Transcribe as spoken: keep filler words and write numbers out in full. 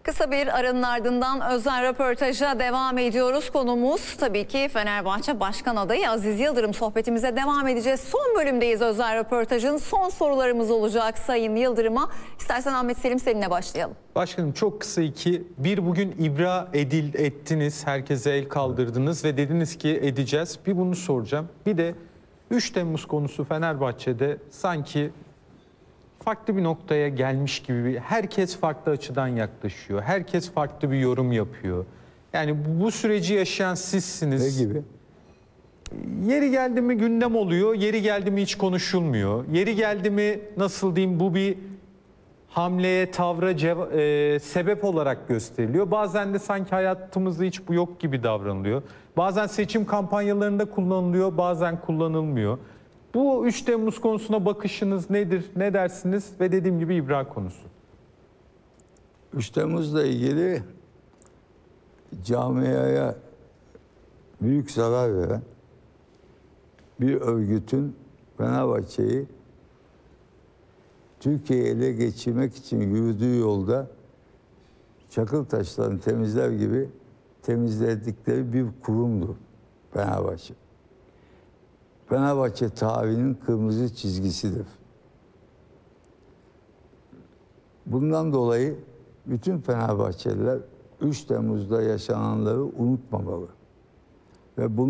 Kısa bir aranın ardından özel röportaja devam ediyoruz. Konumuz tabii ki Fenerbahçe Başkan Adayı Aziz Yıldırım. Sohbetimize devam edeceğiz. Son bölümdeyiz özel röportajın. Son sorularımız olacak Sayın Yıldırım'a. İstersen Ahmet Selim seninle başlayalım. Başkanım çok kısa iki. Bir, bugün ibra edil, ettiniz. Herkese el kaldırdınız ve dediniz ki edeceğiz. Bir bunu soracağım. Bir de üç Temmuz konusu Fenerbahçe'de sanki farklı bir noktaya gelmiş gibi. Bir, herkes farklı açıdan yaklaşıyor. Herkes farklı bir yorum yapıyor. Yani bu süreci yaşayan sizsiniz. Ne gibi? Yeri geldi mi gündem oluyor, yeri geldi mi hiç konuşulmuyor. Yeri geldi mi nasıl diyeyim bu bir hamleye, tavra e, sebep olarak gösteriliyor. Bazen de sanki hayatımızda hiç bu yok gibi davranılıyor. Bazen seçim kampanyalarında kullanılıyor, bazen kullanılmıyor. Bu üç Temmuz konusuna bakışınız nedir, ne dersiniz ve dediğim gibi ibra konusu. üç Temmuz'la ilgili camiaya büyük zarar veren bir örgütün Fenerbahçe'yi Türkiye'yi ele geçirmek için yürüdüğü yolda çakıl taşlarını temizler gibi temizledikleri bir kurumdur Fenerbahçe. Fenerbahçe tarihinin kırmızı çizgisidir. Bundan dolayı bütün Fenerbahçeliler üç Temmuz'da yaşananları unutmamalı. Ve bunu